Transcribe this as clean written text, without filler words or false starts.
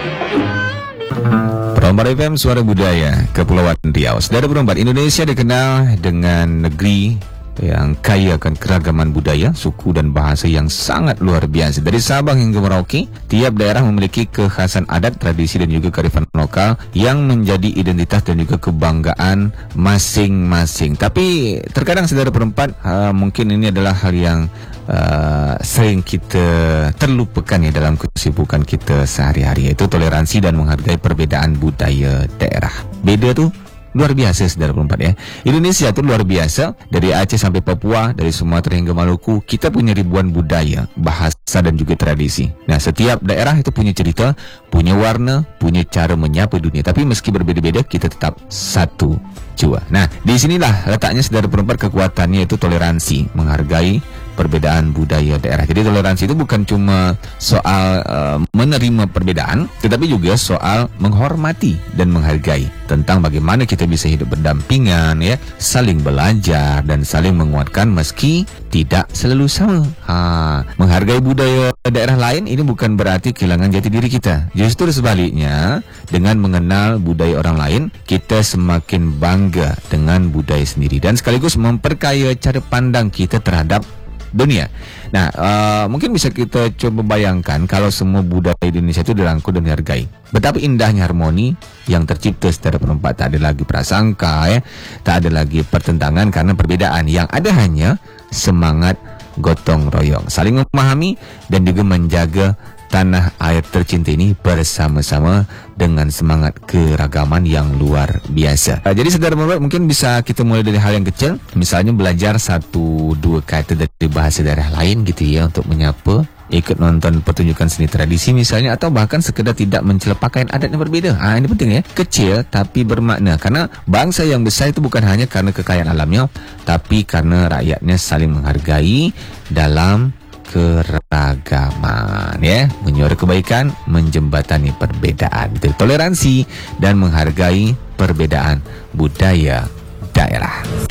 Perompak FM Suara Budaya Kepulauan Riau. Saudara perompak, Indonesia dikenal dengan negeri yang kaya akan keragaman budaya, suku dan bahasa yang sangat luar biasa. Dari Sabang hingga Merauke, tiap daerah memiliki kekhasan adat, tradisi dan juga kearifan lokal yang menjadi identitas dan juga kebanggaan masing-masing. Tapi terkadang saudara perempat, mungkin ini adalah hal yang sering kita terlupakan ya dalam kesibukan kita sehari-hari, yaitu toleransi dan menghargai perbedaan budaya daerah. Beda tuh luar biasa saudara perempat ya. Indonesia tuh luar biasa, dari Aceh sampai Papua, dari Sumatera hingga Maluku, kita punya ribuan budaya, bahasa dan juga tradisi. Nah, setiap daerah itu punya cerita, punya warna, punya cara menyapa dunia. Tapi meski berbeda-beda, kita tetap satu jua. Nah, di sinilah letaknya saudara perempat kekuatannya, itu toleransi, menghargai perbedaan budaya daerah. Jadi toleransi itu bukan cuma soal menerima perbedaan, tetapi juga soal menghormati dan menghargai tentang bagaimana kita bisa hidup berdampingan ya, saling belajar dan saling menguatkan meski tidak selalu sama. Menghargai budaya daerah lain ini bukan berarti kehilangan jati diri kita. Justru sebaliknya, dengan mengenal budaya orang lain, kita semakin bangga dengan budaya sendiri dan sekaligus memperkaya cara pandang kita terhadap dunia. Nah, mungkin bisa kita coba bayangkan kalau semua budaya di Indonesia itu dirangkul dan dihargai. Betapa indahnya harmoni yang tercipta secara perempat. Tak ada lagi prasangka ya, tak ada lagi pertentangan karena perbedaan. Yang ada hanya semangat gotong royong, saling memahami dan juga menjaga tanah air tercinta ini bersama-sama dengan semangat keragaman yang luar biasa. Jadi saudara perempat, mungkin bisa kita mulai dari hal yang kecil, misalnya belajar 1-2 kata dari bahasa daerah lain gitu ya, untuk menyapa, ikut nonton pertunjukan seni tradisi misalnya, atau bahkan sekedar tidak mencela pakaian adat yang berbeda. Ini penting ya, kecil tapi bermakna, karena bangsa yang besar itu bukan hanya karena kekayaan alamnya, tapi karena rakyatnya saling menghargai dalam keragaman ya, menyuarakan kebaikan, menjembatani perbedaan. Itu toleransi dan menghargai perbedaan budaya daerah.